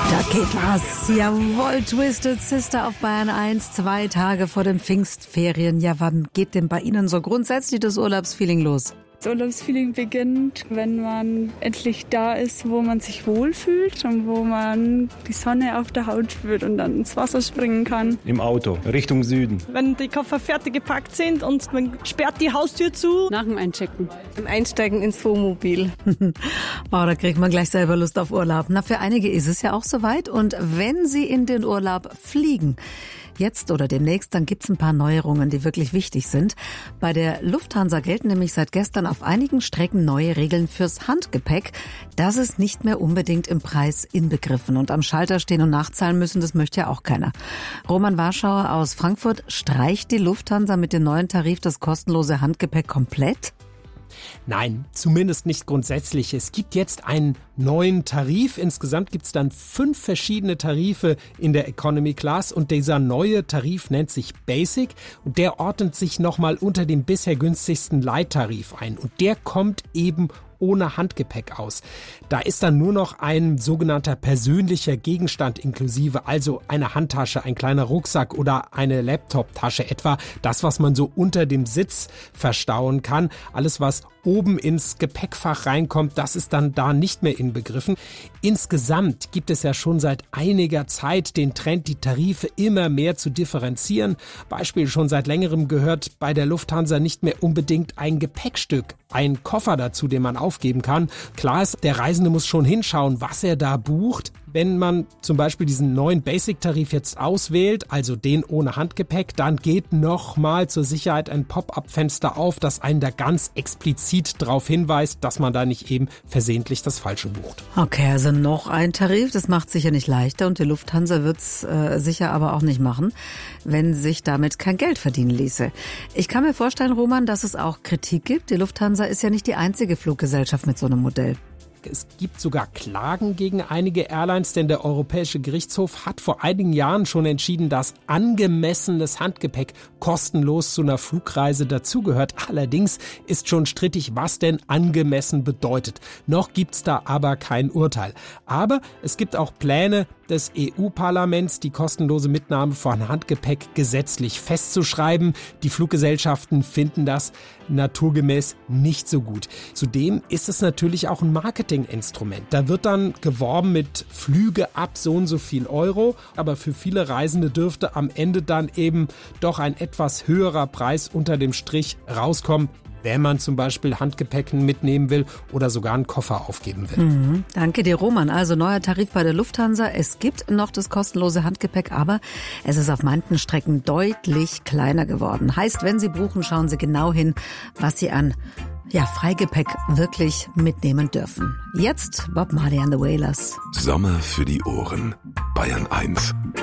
Da geht was. Jawohl, Twisted Sister auf Bayern 1, 2 Tage vor den Pfingstferien. Ja, wann geht denn bei Ihnen so grundsätzlich das Urlaubsfeeling los? Das Urlaubsfeeling beginnt, wenn man endlich da ist, wo man sich wohlfühlt und wo man die Sonne auf der Haut spürt und dann ins Wasser springen kann. Im Auto, Richtung Süden. Wenn die Koffer fertig gepackt sind und man sperrt die Haustür zu. Nach dem Einchecken. Im Einsteigen ins Wohnmobil. Oh, da kriegt man gleich selber Lust auf Urlaub. Na, für einige ist es ja auch soweit. Und wenn Sie in den Urlaub fliegen, jetzt oder demnächst, dann gibt's ein paar Neuerungen, die wirklich wichtig sind. Bei der Lufthansa gelten nämlich seit gestern auf einigen Strecken neue Regeln fürs Handgepäck. Das ist nicht mehr unbedingt im Preis inbegriffen. Und am Schalter stehen und nachzahlen müssen, das möchte ja auch keiner. Roman Warschauer aus Frankfurt, streicht die Lufthansa mit dem neuen Tarif das kostenlose Handgepäck komplett? Nein, zumindest nicht grundsätzlich. Es gibt jetzt einen neuen Tarif. Insgesamt gibt es dann 5 verschiedene Tarife in der Economy Class und dieser neue Tarif nennt sich Basic und der ordnet sich nochmal unter dem bisher günstigsten Light-Tarif ein und der kommt eben ohne Handgepäck aus. Da ist dann nur noch ein sogenannter persönlicher Gegenstand inklusive, also eine Handtasche, ein kleiner Rucksack oder eine Laptoptasche, etwa das, was man so unter dem Sitz verstauen kann. Alles, was oben ins Gepäckfach reinkommt, das ist dann da nicht mehr inbegriffen. Insgesamt gibt es ja schon seit einiger Zeit den Trend, die Tarife immer mehr zu differenzieren. Beispiel schon seit längerem gehört bei der Lufthansa nicht mehr unbedingt ein Gepäckstück, ein Koffer dazu, den man aufgeben kann. Klar ist, der Reisende muss schon hinschauen, was er da bucht. Wenn man zum Beispiel diesen neuen Basic-Tarif jetzt auswählt, also den ohne Handgepäck, dann geht nochmal zur Sicherheit ein Pop-up-Fenster auf, das einen da ganz explizit darauf hinweist, dass man da nicht eben versehentlich das Falsche bucht. Okay, also noch ein Tarif, das macht sicher nicht leichter und die Lufthansa wird's sicher aber auch nicht machen, wenn sich damit kein Geld verdienen ließe. Ich kann mir vorstellen, Roman, dass es auch Kritik gibt. Die Lufthansa ist ja nicht die einzige Fluggesellschaft mit so einem Modell. Es gibt sogar Klagen gegen einige Airlines, denn der Europäische Gerichtshof hat vor einigen Jahren schon entschieden, dass angemessenes Handgepäck kostenlos zu einer Flugreise dazugehört. Allerdings ist schon strittig, was denn angemessen bedeutet. Noch gibt's da aber kein Urteil. Aber es gibt auch Pläne des EU-Parlaments, die kostenlose Mitnahme von Handgepäck gesetzlich festzuschreiben. Die Fluggesellschaften finden das naturgemäß nicht so gut. Zudem ist es natürlich auch ein Marketinginstrument. Da wird dann geworben mit Flüge ab so und so viel Euro, aber für viele Reisende dürfte am Ende dann eben doch ein etwas höherer Preis unter dem Strich rauskommen, wenn man zum Beispiel Handgepäck mitnehmen will oder sogar einen Koffer aufgeben will. Danke dir, Roman. Also neuer Tarif bei der Lufthansa. Es gibt noch das kostenlose Handgepäck, aber es ist auf manchen Strecken deutlich kleiner geworden. Heißt, wenn Sie buchen, schauen Sie genau hin, was Sie an Freigepäck wirklich mitnehmen dürfen. Jetzt Bob Marley and the Wailers. Sommer für die Ohren. Bayern 1.